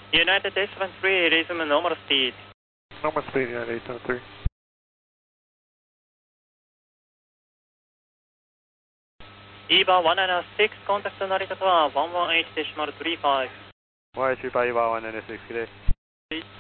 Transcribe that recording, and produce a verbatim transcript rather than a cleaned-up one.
United eight seven three, resume normal speed. Normal speed, United eight seven three. E V A one nine six, contact のあり方は one one eight decimal three five。 one eight three five, E V A one nine six, good day.